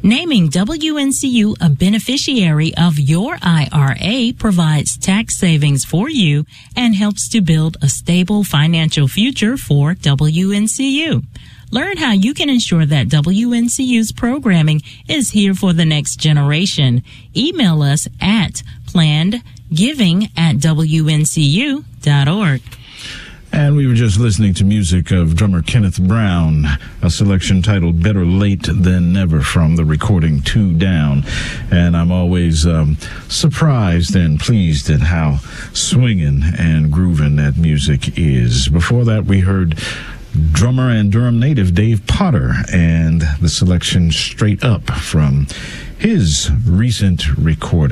Naming WNCU a beneficiary of your IRA provides tax savings for you and helps to build a stable financial future for WNCU. Learn how you can ensure that WNCU's programming is here for the next generation. Email us at plannedgiving@WNCU.org. And we were just listening to music of drummer Kenneth Brown, a selection titled Better Late Than Never from the recording Two Down. And I'm always surprised and pleased at how swinging and grooving that music is. Before that, we heard drummer and Durham native Dave Potter and the selection Straight Up from his recent recording.